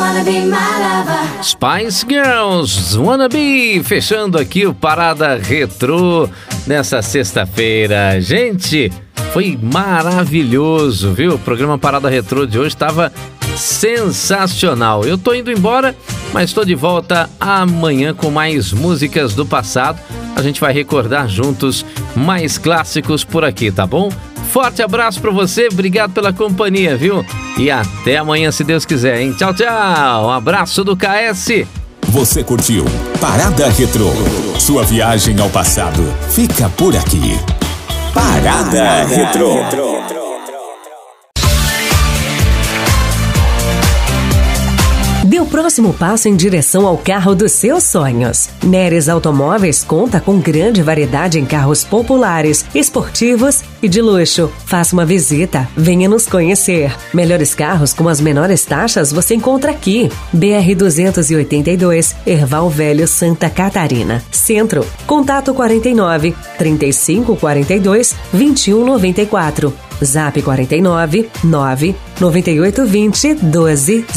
wanna be my lover? Spice Girls, Wanna Be, fechando aqui o Parada Retrô nessa sexta-feira. Gente, foi maravilhoso, viu? O programa Parada Retrô de hoje estava sensacional. Eu tô indo embora, mas estou de volta amanhã com mais músicas do passado. A gente vai recordar juntos mais clássicos por aqui, tá bom? Forte abraço pra você, obrigado pela companhia, viu? E até amanhã, se Deus quiser, hein? Tchau, tchau! Um abraço do KS. Você curtiu Parada Retrô. Sua viagem ao passado fica por aqui. Parada Retrô. Dê o próximo passo em direção ao carro dos seus sonhos. Neres Automóveis conta com grande variedade em carros populares, esportivos e de luxo. Faça uma visita, venha nos conhecer. Melhores carros com as menores taxas você encontra aqui. BR-282, Erval Velho, Santa Catarina. Centro, contato 49 3542 2194. Zap 49 9 9820 12